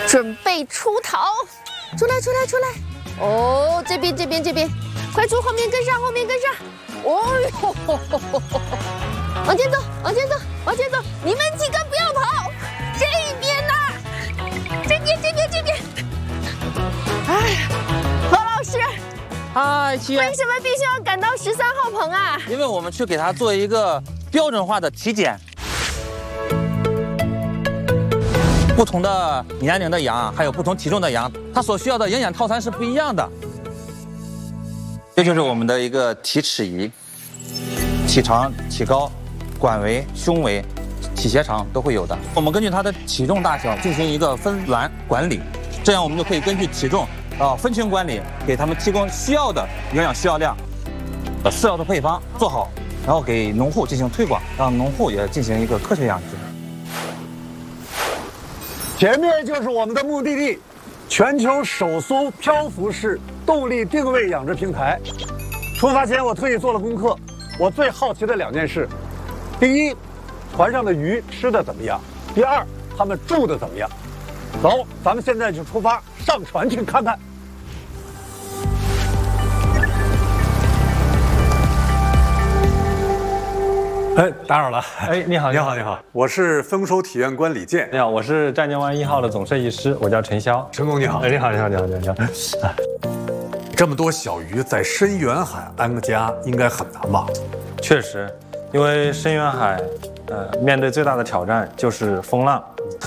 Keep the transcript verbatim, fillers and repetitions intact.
准备出逃，出来出来出来！哦，这边这边这边，快出后面跟上后面跟上！哦呦，往前走往前走往前走！你们几个不要跑，这边呐，这边这边这边！哎呀，罗老师， 嗨，七为什么必须要赶到十三号棚啊？ 因为我们去给它做一个标准化的体检。 不同的年龄的羊，还有不同体重的羊，它所需要的营养套餐是不一样的。这就是我们的一个体尺仪，体长、体高、管围、胸围、体斜长都会有的。我们根据它的体重大小进行一个分栏管理，这样我们就可以根据体重啊分群管理，给他们提供需要的营养需要量、呃饲料的配方做好，然后给农户进行推广，让农户也进行一个科学养殖。 前面就是我们的目的地，全球首艘漂浮式动力定位养殖平台。出发前我特意做了功课，我最好奇的两件事：第一，船上的鱼吃的怎么样；第二，它们住的怎么样。走，咱们现在就出发，上船去看看。 哎，打扰了。 哎，你好， 你好，你好，我是丰收体验官李健。 你好，我是湛江湾一号的总设计师，我叫陈潇。 陈总你好。 哎，你好，你好，你好，你好。啊， 这么多小鱼在深远海安个家，应该很难吧？ 确实，因为深远海，呃，面对最大的挑战就是风浪。